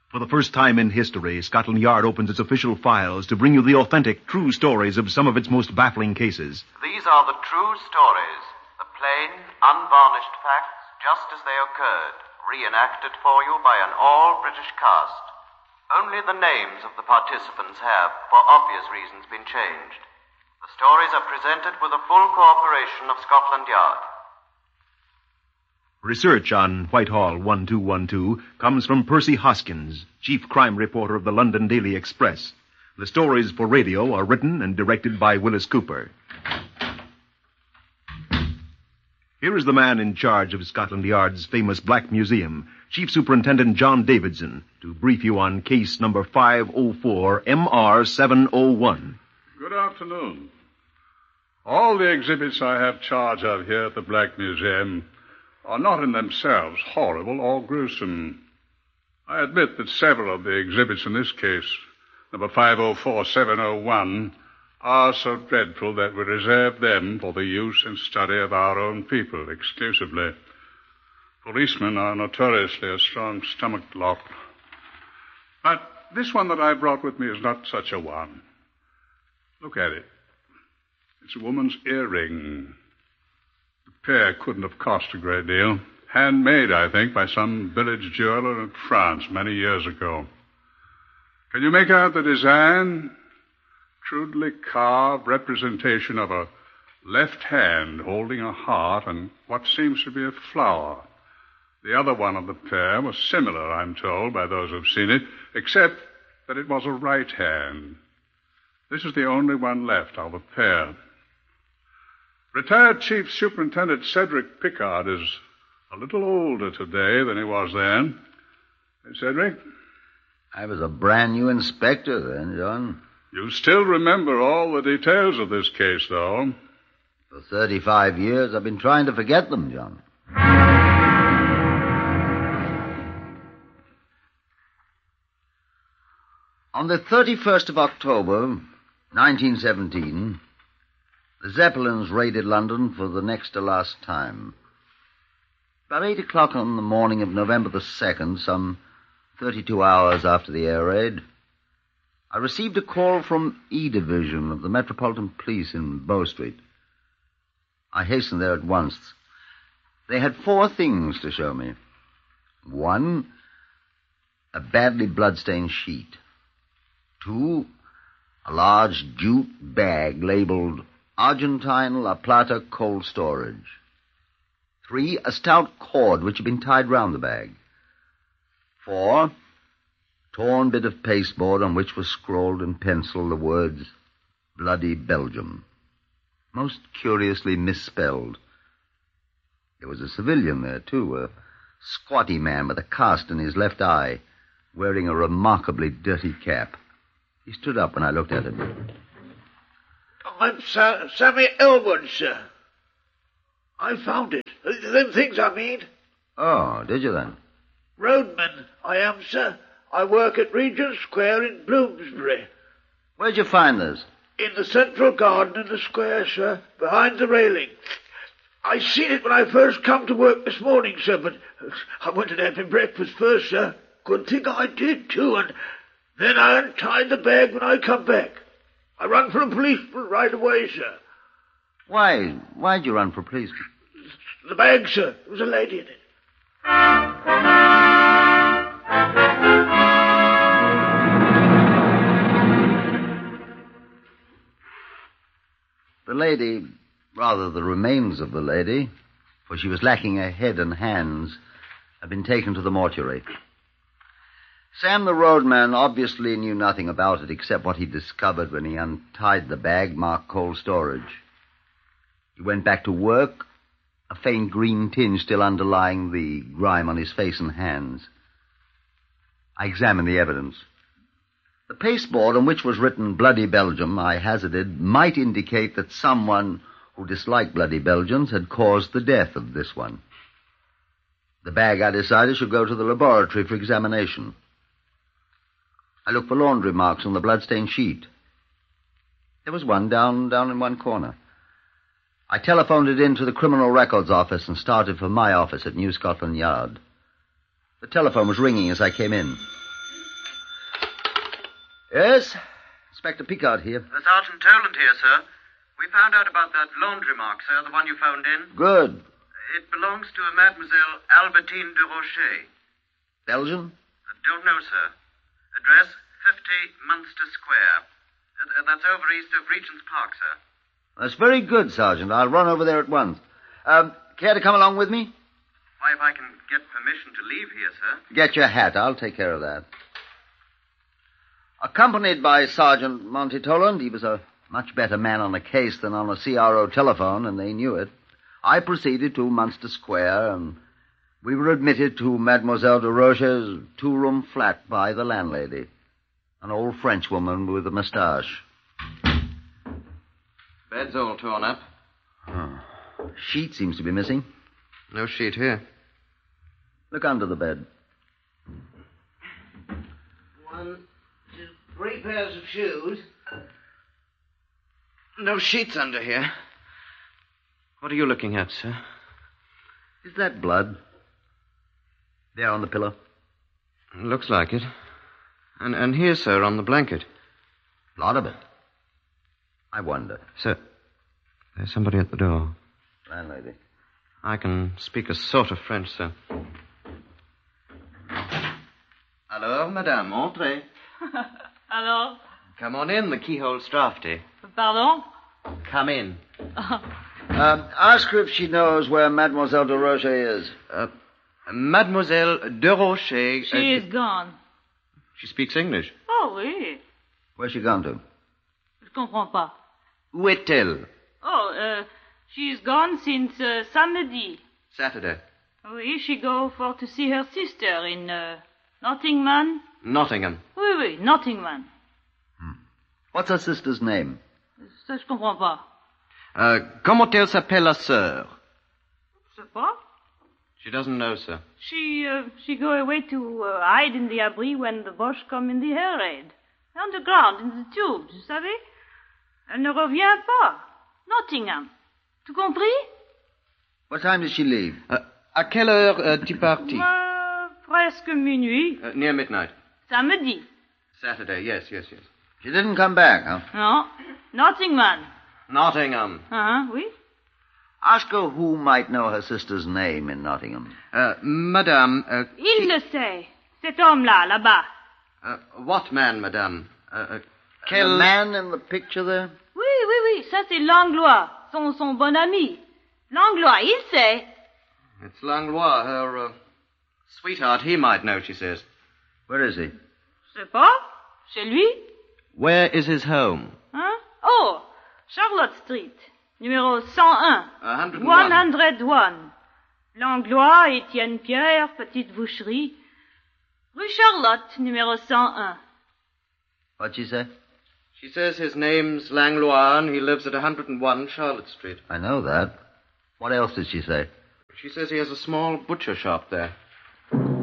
For the first time in history, Scotland Yard opens its official files to bring you the authentic, true stories of some of its most baffling cases. These are the true stories, the plain, unvarnished facts, just as they occurred, reenacted for you by an all-British cast. Only the names of the participants have, for obvious reasons, been changed. The stories are presented with the full cooperation of Scotland Yard. Research on Whitehall 1212 comes from Percy Hoskins, chief crime reporter of the London Daily Express. The stories for radio are written and directed by Willis Cooper. Here is the man in charge of Scotland Yard's famous Black Museum, Chief Superintendent John Davidson, to brief you on case number 504 MR701. Good afternoon. All the exhibits I have charge of here at the Black Museum are not in themselves horrible or gruesome. I admit that several of the exhibits in this case, number 504701, are so dreadful that we reserve them for the use and study of our own people exclusively. Policemen are notoriously a strong-stomached lot. But this one that I brought with me is not such a one. Look at it. It's a woman's earring. The pair couldn't have cost a great deal. Handmade, I think, by some village jeweler in France many years ago. Can you make out the design? Crudely carved representation of a left hand holding a heart and what seems to be a flower. The other one of the pair was similar, I'm told, by those who've seen it, except that it was a right hand. This is the only one left of the pair. Retired Chief Superintendent Cedric Pickard is a little older today than he was then. Hey, Cedric? I was a brand new inspector then, John. You still remember all the details of this case, though. For 35 years, I've been trying to forget them, John. On the 31st of October, 1917, the Zeppelins raided London for the next to last time. About 8 o'clock on the morning of November the 2nd, some 32 hours after the air raid, I received a call from E Division of the Metropolitan Police in Bow Street. I hastened there at once. They had 4 things to show me. 1, a badly blood-stained sheet. 2, a large jute bag labeled Argentine La Plata Cold Storage. 3, a stout cord which had been tied round the bag. 4, torn bit of pasteboard on which was scrawled in pencil the words, Bloody Belgium. Most curiously misspelled. There was a civilian there, too, a squatty man with a cast in his left eye, wearing a remarkably dirty cap. He stood up when I looked at him. I'm Sammy Elwood, sir. I found it. Them things I mean. Oh, did you then? Roadman, I am, sir. I work at Regent Square in Bloomsbury. Where'd you find this? In the central garden in the square, sir, behind the railing. I seen it when I first come to work this morning, sir, but I went and had my breakfast first, sir. Good thing I did, too, and then I untied the bag when I come back. I run for a policeman right away, sir. Why'd you run for police? The bag, sir. There was a lady in it. The lady, rather the remains of the lady, for she was lacking a head and hands, had been taken to the mortuary. Sam the roadman obviously knew nothing about it except what he discovered when he untied the bag marked cold storage. He went back to work, a faint green tinge still underlying the grime on his face and hands. I examined the evidence. The pasteboard on which was written Bloody Belgium, I hazarded, might indicate that someone who disliked Bloody Belgians had caused the death of this one. The bag, I decided, should go to the laboratory for examination. I looked for laundry marks on the blood-stained sheet. There was one down in one corner. I telephoned it in to the Criminal Records Office and started for my office at New Scotland Yard. The telephone was ringing as I came in. Yes? Inspector Picard here. Sergeant Toland here, sir. We found out about that laundry mark, sir, the one you phoned in. Good. It belongs to a Mademoiselle Albertine de Rocher. Belgian? Don't know, sir. Address 50 Munster Square. That's over east of Regent's Park, sir. That's very good, Sergeant. I'll run over there at once. Care to come along with me? Why, if I can get permission to leave here, sir. Get your hat. I'll take care of that. Accompanied by Sergeant Monty Toland, he was a much better man on a case than on a CRO telephone, and they knew it. I proceeded to Munster Square, and we were admitted to Mademoiselle de Rocher's two-room flat by the landlady, an old Frenchwoman with a moustache. Bed's all torn up. Oh. Sheet seems to be missing. No sheet here. Look under the bed. 1, 2, 3 pairs of shoes. No sheets under here. What are you looking at, sir? Is that blood? There on the pillow. Looks like it. And here, sir, on the blanket. A lot of it. I wonder. Sir, there's somebody at the door. Landlady. I can speak a sort of French, sir. Alors, madame, entrez. Alors? Come on in, the keyhole's drafty. Pardon? Come in. Ask her if she knows where Mademoiselle de Rocher is. Mademoiselle de Rocher... She is gone. She speaks English. Oh, oui. Where's she gone to? Je comprends pas. Où est-elle? Oh, she's gone since samedi. Saturday. Oui, she go for to see her sister in Nottingham. Nottingham. Oui, oui, Nottingham. What's her sister's name? Ça, je comprends pas. Comment elle s'appelle la sœur? Je sais pas. She doesn't know, sir. She go away to hide in the abri when the Boche come in the air raid. Underground, in the tubes, vous savez? Elle ne revient pas. Nottingham. Tu compris? What time did she leave? À quelle heure tu parti? Presque minuit. Near midnight. Samedi. Saturday, yes. She didn't come back, huh? No. Nottingham. Nottingham. Oui. Ask her who might know her sister's name in Nottingham. Madame... Il le sait. Cet homme-là, là-bas. What man, madame? The man in the picture there? Oui. Ça, c'est Langlois. Son bon ami. Langlois, il sait. It's Langlois, her sweetheart. He might know, she says. Where is he? Je sais pas. Chez lui. Where is his home? Hein? Oh, Charlotte Street. Numéro 101. 101. 101. Langlois, Étienne Pierre, Petite Boucherie. Rue Charlotte, numéro 101. What'd she say? She says his name's Langlois and he lives at 101 Charlotte Street. I know that. What else did she say? She says he has a small butcher shop there.